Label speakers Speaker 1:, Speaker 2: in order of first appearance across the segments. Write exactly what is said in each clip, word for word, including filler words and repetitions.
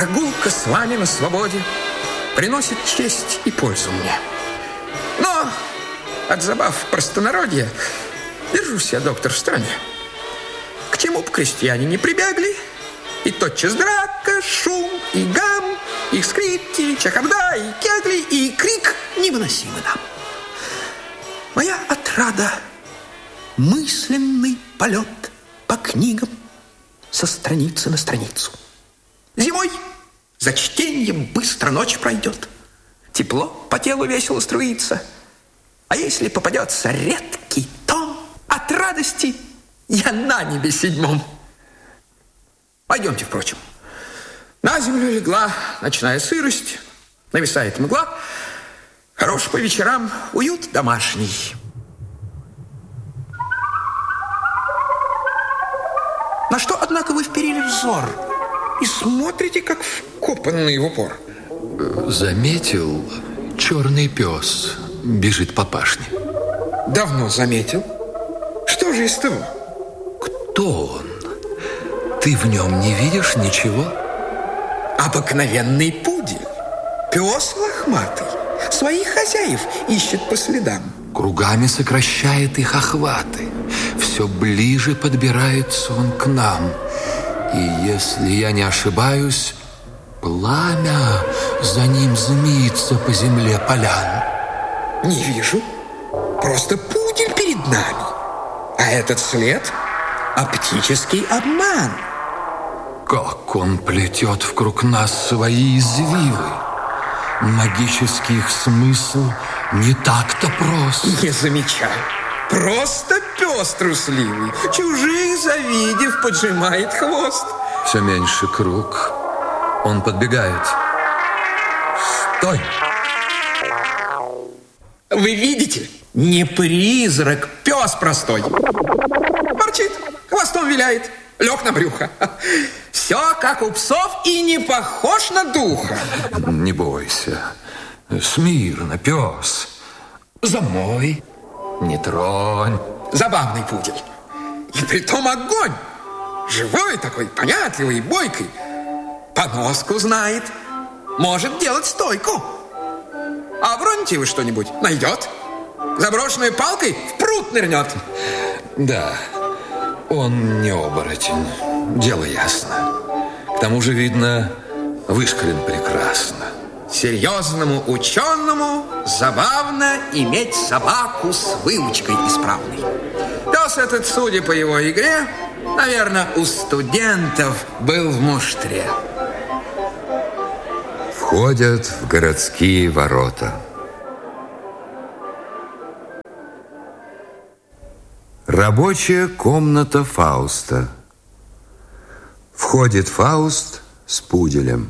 Speaker 1: прогулка с вами на свободе приносит честь и пользу мне. Но от забав простонародья держусь я, доктор, в стороне. К чему б крестьяне не прибегли, и тотчас драка, шум и гам, и скрипки, чахарда, и кегли, и крик невыносимы нам. Моя отрада — мысленный полет по книгам со страницы на страницу. Зимой за чтением быстро ночь пройдет, тепло по телу весело струится. А если попадется редкий том, от радости я на небе седьмом. Пойдемте, впрочем. На землю легла ночная сырость, нависает мгла. Хорош по вечерам уют домашний. На что, однако, вы вперили взор и смотрите, как вкопанный в упор?
Speaker 2: Заметил, черный пес бежит по пашне.
Speaker 1: Давно заметил. Что же из того?
Speaker 2: Кто он? Ты в нем не видишь ничего?
Speaker 1: Обыкновенный пудель. Пес лохматый. Своих хозяев ищет по следам.
Speaker 2: Кругами сокращает их охваты. Все ближе подбирается он к нам. И если я не ошибаюсь, пламя за ним змеится по земле полян.
Speaker 1: Не вижу. Просто пудель перед нами. А этот след — оптический обман.
Speaker 2: Как он плетет вокруг нас свои извивы. Магический их смысл не так-то прост.
Speaker 1: Не замечай. Просто пес трусливый. Чужих завидев, поджимает хвост.
Speaker 2: Все меньше круг. Он подбегает. Стой!
Speaker 1: Вы видите? Не призрак, пес простой. Ворчит, хвостом виляет, лег на брюхо. Все как у псов и не похож на духа.
Speaker 2: Не бойся. Смирно, пес. За мной. Не тронь.
Speaker 1: Забавный пудель. И притом огонь. Живой такой, понятливый, бойкий. Поноску знает. Может делать стойку. А оброните вы что-нибудь, найдет. Заброшенной палкой в пруд нырнет.
Speaker 2: Да, он не оборотень. Дело ясно. К тому же, видно, вышкален прекрасно.
Speaker 1: Серьезному ученому забавно иметь собаку с выучкой исправной. Пес этот, судя по его игре, наверное, у студентов был в муштре.
Speaker 3: Входят в городские ворота. Рабочая комната Фауста. Входит Фауст с пуделем.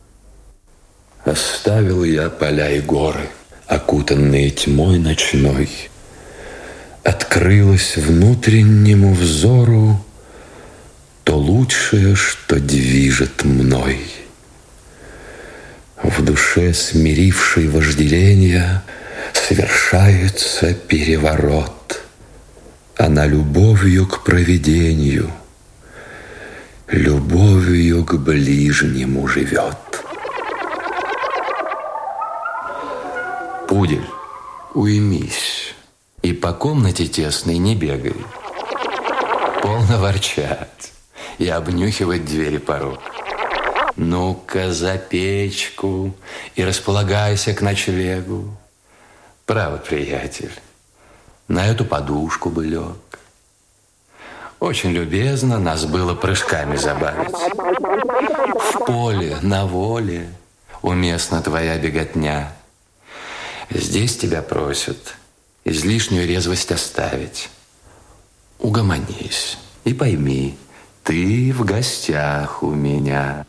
Speaker 2: Оставил я поля и горы, окутанные тьмой ночной. Открылось внутреннему взору то лучшее, что движет мной. В душе, смирившей вожделение, совершается переворот. Она любовью к провидению, любовью к ближнему живет. Пудель, уймись и по комнате тесной не бегай. Полно ворчать и обнюхивать двери порог. Ну-ка за печку и располагайся к ночлегу. Право, приятель, на эту подушку бы лег. Очень любезно нас было прыжками забавить. В поле, на воле уместна твоя беготня. Здесь тебя просят излишнюю резвость оставить. Угомонись и пойми, ты в гостях у меня.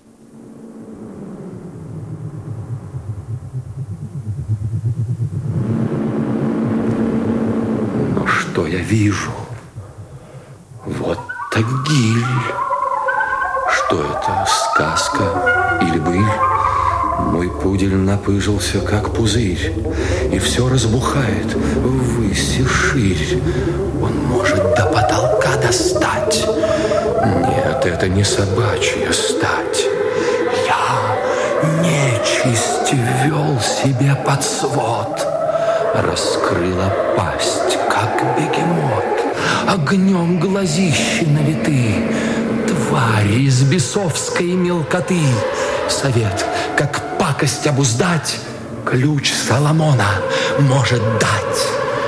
Speaker 2: Но что я вижу? Вот так гиль. Что это, сказка или быль? Мой пудель напыжился, как пузырь, и все разбухает ввысь и ширь. Он может до потолка достать. Нет, это не собачья стать. Я нечисти вел себе под свод. Раскрыла пасть, как бегемот, огнем глазищи налиты. Твари из бесовской мелкоты. Совет, как пакость обуздать, ключ Соломона может дать.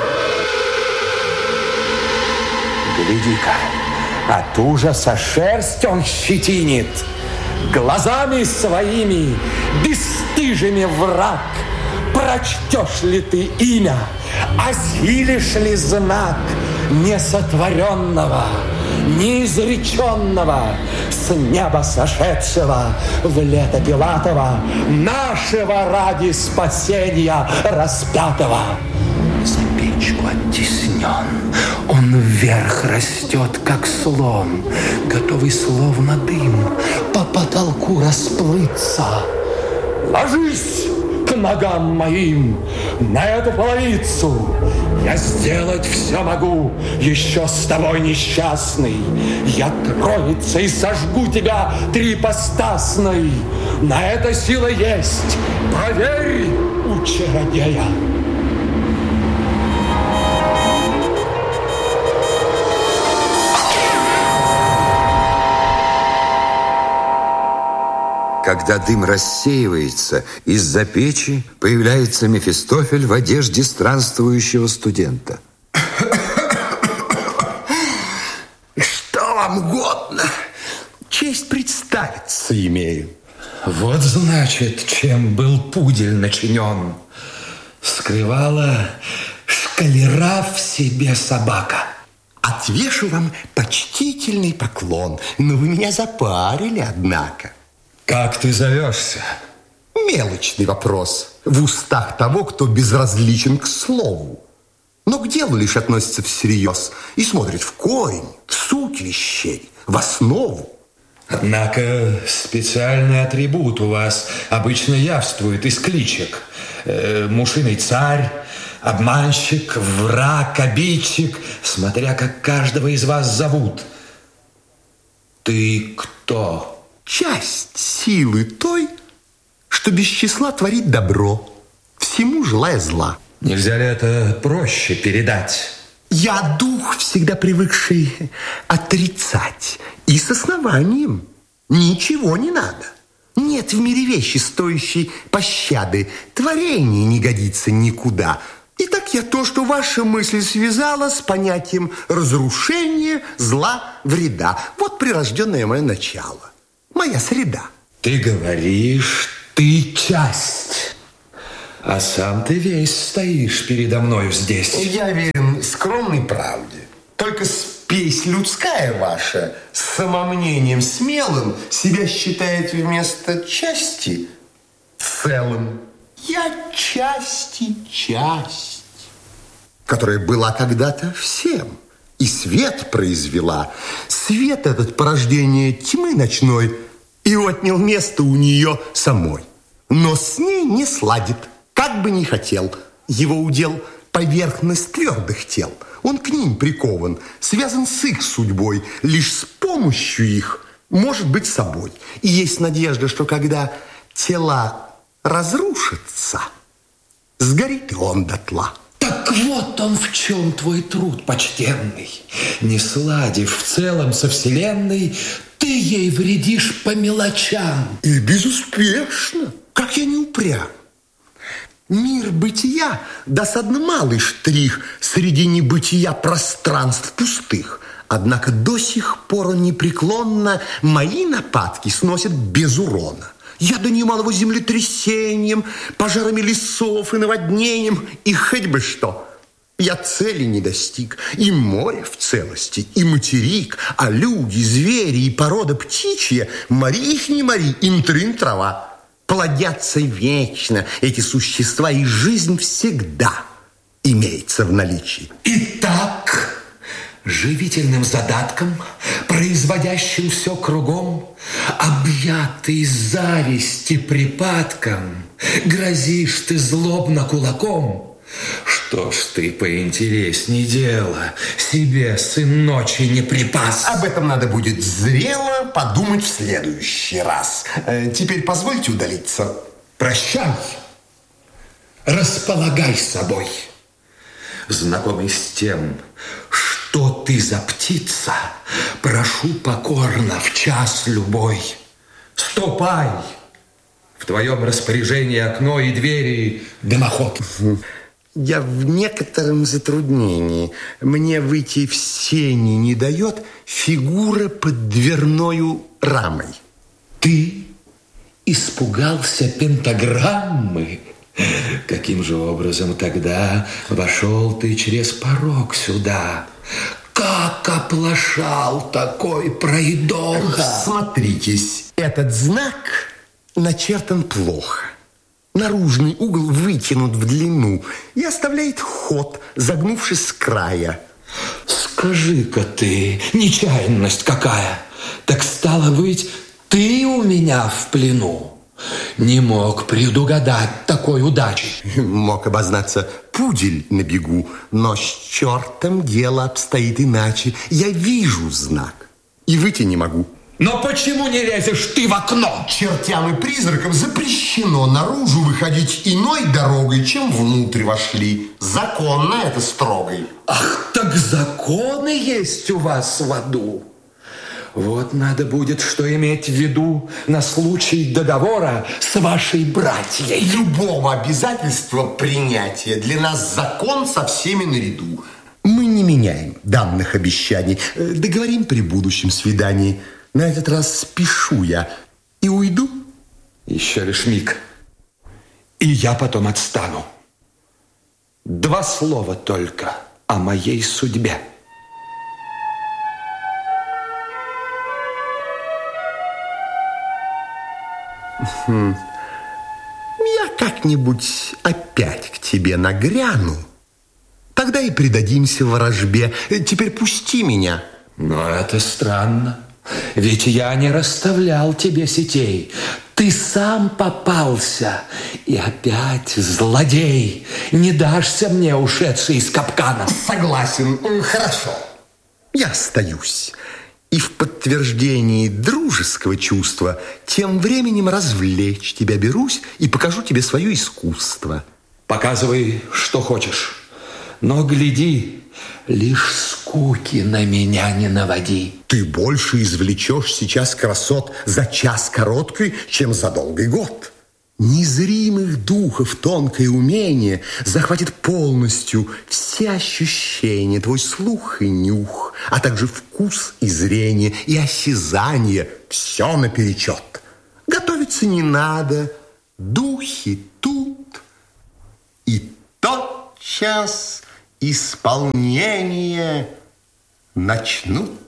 Speaker 2: Гляди-ка, от ужаса шерсть он щетинит. Глазами своими бесстыжими враг. Прочтешь ли ты имя, осилишь ли знак несотворенного, неизреченного, с неба сошедшего в лето Пилатова, нашего ради спасения распятого? За печку оттеснен, он вверх растет, как слон, готовый словно дым по потолку расплыться. Ложись к ногам моим, на эту половицу. Я сделать все могу, еще с тобой несчастный. Я троицей сожгу тебя трипостасной. На это сила есть, проверь у чародея.
Speaker 3: Когда дым рассеивается, из-за печи появляется Мефистофель в одежде странствующего студента.
Speaker 4: Что вам угодно? Честь представиться имею.
Speaker 2: Вот значит, чем был пудель начинен. Скрывала шкалера в себе собака.
Speaker 4: Отвешу вам почтительный поклон, но вы меня запарили, однако.
Speaker 2: Как ты зовешься?
Speaker 4: Мелочный вопрос в устах того, кто безразличен к слову, но к делу лишь относится всерьез и смотрит в корень, в суть вещей, в основу.
Speaker 2: Однако специальный атрибут у вас обычно явствует из кличек. Э, мушиный царь, обманщик, враг, обидчик, смотря как каждого из вас зовут. Ты кто?
Speaker 4: Часть силы той, что без числа творит добро, всему желая зла.
Speaker 2: Нельзя ли это проще передать?
Speaker 4: Я дух, всегда привыкший отрицать, и с основанием. Ничего не надо. Нет в мире вещи, стоящей пощады. Творение не годится никуда. Итак, я то, что ваша мысль связала с понятием разрушения, зла, вреда. Вот прирожденное мое начало. Моя среда.
Speaker 2: Ты говоришь, ты часть, а сам ты весь стоишь передо мною здесь.
Speaker 4: Я верен скромной правде. Только спесь людская ваша с самомнением смелым себя считает вместо части целым. Я части часть, которая была когда-то всем. И свет произвела. Свет этот порождение тьмы ночной и отнял место у нее самой. Но с ней не сладит, как бы ни хотел. Его удел поверхность твердых тел. Он к ним прикован, связан с их судьбой. Лишь с помощью их может быть собой. И есть надежда, что когда тела разрушатся, сгорит и он дотла.
Speaker 2: Так вот он в чем твой труд, почтенный. Не сладив в целом со вселенной, ты ей вредишь по мелочам.
Speaker 4: И безуспешно, как я не упрям. Мир бытия досадно малый штрих среди небытия пространств пустых. Однако до сих пор он непреклонно мои нападки сносит без урона. Я донимал его землетрясением, пожарами лесов и наводнением, и хоть бы что. Я цели не достиг, и море в целости, и материк, а люди, звери и порода птичья, мори их не мори, им трын трава. Плодятся вечно эти существа, и жизнь всегда имеется в наличии.
Speaker 2: Итак, живительным задатком, производящим все кругом, объятый зависти припадком, грозишь ты злобно кулаком. Что ж ты поинтересней дела себе, сын ночи, не припас?
Speaker 4: Об этом надо будет зрело подумать в следующий раз. Теперь позвольте удалиться.
Speaker 5: Прощай. Располагай собой.
Speaker 2: Знакомый с тем, что ты за птица, прошу покорно в час любой. Ступай. В твоем распоряжении окно и двери.
Speaker 5: Дымоход.
Speaker 4: Я в некотором затруднении. Мне выйти в сени не дает фигура под дверною рамой.
Speaker 2: Ты испугался пентаграммы? Каким же образом тогда вошел ты через порог сюда? Как оплошал такой пройдоха!
Speaker 4: Смотритесь, этот знак начертан плохо. Наружный угол вытянут в длину и оставляет ход, загнувшись с края.
Speaker 2: Скажи-ка ты, нечаянность какая! Так стало быть, ты у меня в плену? Не мог предугадать такой удачи.
Speaker 4: Мог обознаться пудель на бегу, но с чертом дело обстоит иначе. Я вижу знак и выйти не могу.
Speaker 2: Но почему не лезешь ты в окно?
Speaker 4: Чертям и призракам запрещено наружу выходить иной дорогой, чем внутрь вошли. Законно это строгой.
Speaker 2: Ах, так законы есть у вас в аду. Вот надо будет, что иметь в виду на случай договора с вашей братьей.
Speaker 4: Любого обязательства принятия для нас закон со всеми наряду. Мы не меняем данных обещаний. Договорим при будущем свидании. На этот раз спешу я и уйду.
Speaker 2: Еще лишь миг, и я потом отстану. Два слова только о моей судьбе.
Speaker 4: Хм. Я как-нибудь опять к тебе нагряну. Тогда и предадимся ворожбе. Теперь пусти меня.
Speaker 2: Но это странно. Ведь я не расставлял тебе сетей. Ты сам попался. И опять злодей. Не дашься мне, ушедший из капкана.
Speaker 4: Согласен. Хорошо. Я остаюсь. И в подтверждении дружеского чувства тем временем развлечь тебя берусь и покажу тебе свое искусство.
Speaker 2: Показывай, что хочешь. Но гляди, лишь скуки на меня не наводи.
Speaker 4: Ты больше извлечешь сейчас красот за час короткий, чем за долгий год. Незримых духов тонкое умение захватит полностью все ощущения, твой слух и нюх, а также вкус и зрение, и осязание, все наперечет. Готовиться не надо, духи тут, и тотчас исполнение начнут.